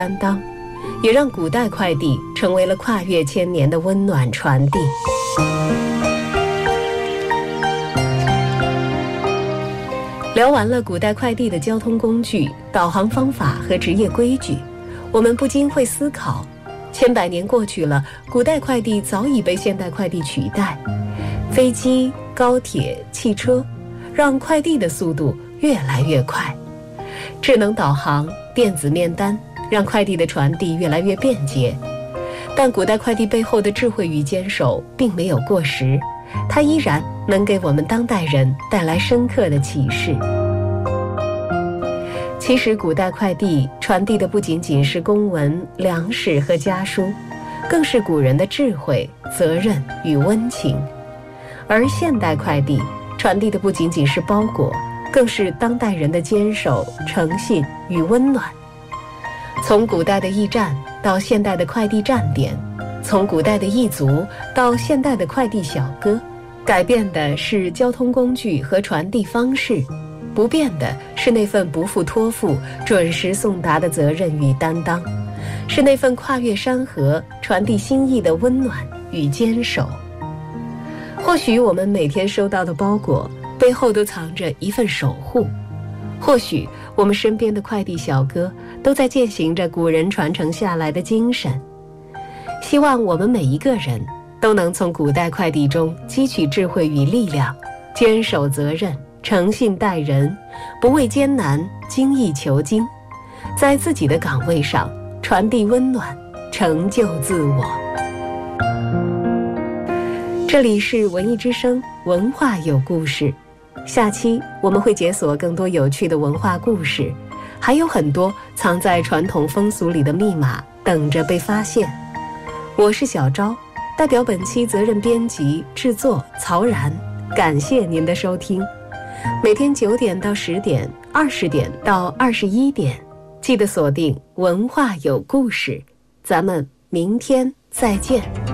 担当，也让古代快递成为了跨越千年的温暖传递。聊完了古代快递的交通工具、导航方法和职业规矩，我们不禁会思考，千百年过去了，古代快递早已被现代快递取代。飞机、高铁、汽车让快递的速度越来越快，智能导航、电子面单让快递的传递越来越便捷。但古代快递背后的智慧与坚守并没有过时，它依然能给我们当代人带来深刻的启示。其实古代快递传递的不仅仅是公文、粮食和家书，更是古人的智慧、责任与温情。而现代快递传递的不仅仅是包裹，更是当代人的坚守、诚信与温暖。从古代的驿站到现代的快递站点，从古代的驿卒到现代的快递小哥，改变的是交通工具和传递方式，不变的是那份不负托付、准时送达的责任与担当，是那份跨越山河、传递心意的温暖与坚守。或许我们每天收到的包裹背后都藏着一份守护，或许我们身边的快递小哥都在践行着古人传承下来的精神。希望我们每一个人都能从古代快递中汲取智慧与力量，坚守责任，诚信待人，不畏艰难，精益求精，在自己的岗位上传递温暖，成就自我。这里是文艺之声，文化有故事。下期我们会解锁更多有趣的文化故事，还有很多藏在传统风俗里的密码等着被发现。我是小昭，代表本期责任编辑制作曹然，感谢您的收听。每天9点到10点，20点到21点，记得锁定文化有故事，咱们明天再见。